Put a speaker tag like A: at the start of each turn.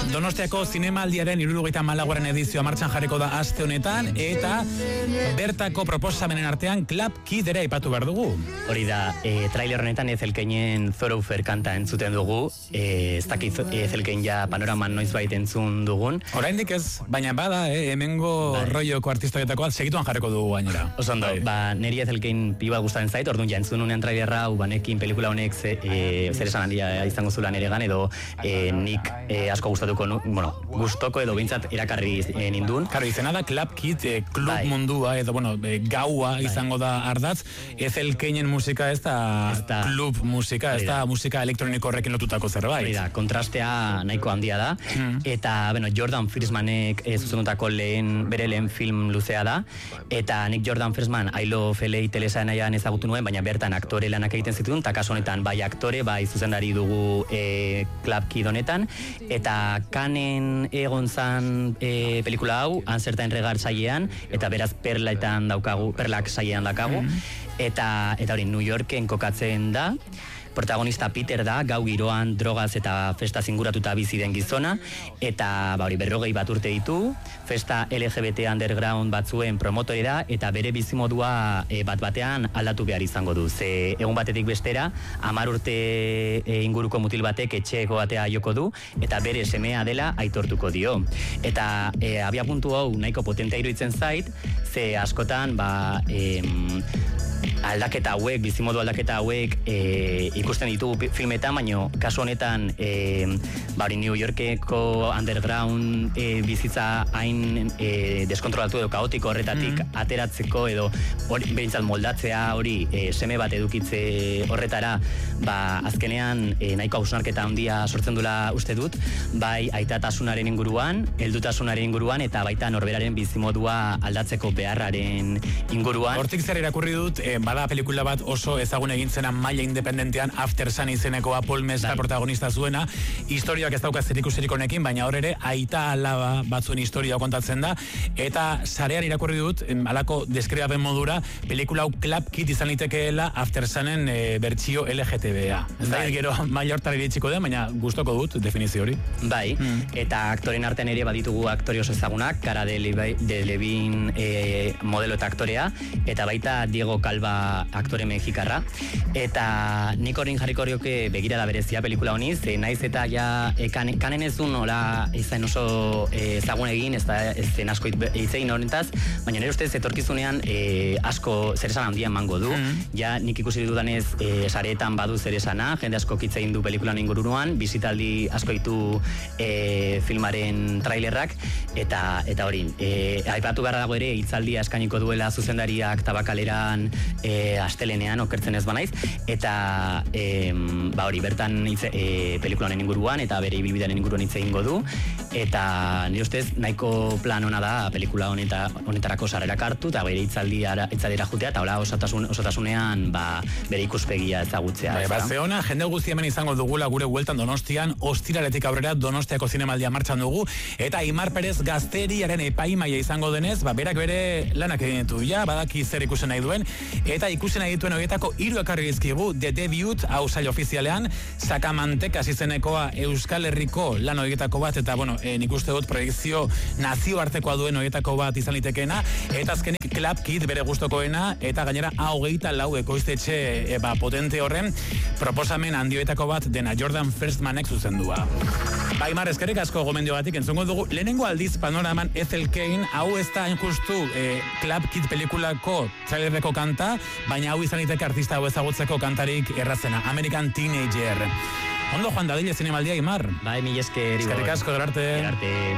A: Donostiako zinemaldiaren 74. edizioa martxan jarriko da aste honetan, eta bertako proposamenen artean Club Kid ere aipatu behar dugu.
B: Hori da, trailer honetan Ezelkeinen Thoroughfare kanta entzuten dugu, ez dakit Ezelkein ja panoraman noizbait entzun dugun.
A: Oraindik ez, baina bada, hemengo rolloko artistoietakoa segituan jarriko dugu gainera.
B: Oso ondo, neri Ezelkein piba gustatzen zait, orduan ja entzun unean trailerra, banekin pelikula honek zer esan handia izango zula neregan, edo nik asko gustatuko, gustoko edo bintzat erakarri nindun.
A: Karo, izena da Club Kid, klub mundua, edo gaua izango da ardatz, Ezelkeinen musika ez da klub musika, ez da musika elektroniko horrekin lotutako zerbait.
B: Hori da, kontrastea nahiko handia da, eta Jordan Firstmanek zuzendutako bere lehen film luzea da, eta nik Jordan Firstman I Love LA telesainaian ezagutu nuen, baina bertan aktore lanak egiten zituen, eta kasu honetan bai aktore, bai zuzendari dugu Club Kid honetan, eta Kanen egon zan pelikula hau, Uncertain Regard sailean, eta beraz perlak sailean daukagu, eta hori New Yorken kokatzen da. Protagonista Peter da, gau giroan drogaz eta festa zinguratuta bizi den gizona, eta 40 bat urte ditu, festa LGBT underground batzuen promotore da, eta bere bizimodua bat-batean aldatu behar izango du. Ze egun batetik bestera, 10 urte inguruko mutil batek etxeeko batea joko du, eta bere semea dela aitortuko dio. Eta abiapuntu hau nahiko potentea iruditzen zait, ze askotan aldaketa hauek, bizimodu aldaketa hauek ikusten ditugu filmetan, baina kasu honetan New Yorkeko underground bizitza hain deskontrolatu edo kaotiko horretatik ateratzeko edo behintzat moldatzea hori seme bat edukitze horretara, azkenean nahiko hausnarketa handia sortzen dula uste dut, bai aitatasunaren inguruan, heldutasunaren inguruan, eta baita norberaren bizimodua aldatzeko beharraren inguruan.
A: Hortik zer irakurri dut, bada pelikula bat oso ezagun egintzena maila independentean, After Sun izenekoa, Paul Mescal protagonista zuena, historiak ez dauka zerikusirik honekin, baina hor ere aita alaba batzuen historia kontatzen da, eta sarean irakurri dut, alako deskribapen modura, pelikula hau Club Kid izan litekeela After Sunen bertsio LGTB-a. Ez da, gero maila hortara iritsiko den, baina gustoko dut definizio hori.
B: Bai, eta aktoren artean ere baditugu aktore oso ezagunak, Cara Delevingne modelo eta aktorea, eta baita Diego Calva aktore mexikarra, eta nik horin jarriko horioke begirada berezia pelikula honi, ze naiz eta ja kanen ez duen hola izan oso ezagun egin, ez zen asko hitzein honetaz, baina nire ustez etorkizunean asko zer esan handia emango du, ja nik ikusi dudanez sareetan badu zer esana, jende asko hitzein du pelikulan inguruan, bizitaldi asko ditu filmaren trailerrak, eta hori, aipatu beharra dago ere, hitzaldia eskainiko duela zuzendariak Tabakaleran astelenean, okertzen ez banaiz, eta hori, bertan pelikulan inguruan, eta bere ibilbidearen inguruan hitz egingo du, eta nire ustez nahiko plan ona da pelikula honetarako sarrerak hartu, eta bere hitzaldira jutea, eta hola osotasunean bere ikuspegia ezagutzea.
A: Zeona, jende guzti hemen izango dugula gure bueltan Donostian, ostiraletik aurrera Donostiako zinemaldia martxan dugu, eta Aimar Perez Gazteriaren epaimaia izango denez, berak bere lanak egin ditu, badaki zer ikusen nahi duen, eta ikusen nahi dituen horietako 3 ekarri dizkigu, The Debut, hau sail ofizialean, Sakamantekas izenekoa Euskal Herriko lan horietako bat, eta nik uste dut proiekzio nazioartekoa duen horietako bat izan litekeena, eta azkenik Club Kid bere gustokoena, eta gainera 24 ekoiztetxe potente horren proposamen handioetako bat dena Jordan Firstmanek zuzendua. Aimar, eskerrik asko gomendio batik, entzongo dugu lehenengo aldiz panoraman Ezelkein, hau ez da injustu Club Kid pelikulako trailerreko kanta, baina hau izan liteke artista hau ezagutzeko kantarik errazena, American Teenager. Ondo joan dadile zinemaldia, Aimar?
B: Bai, mil esker.
A: Eskerrik asko, gerarte.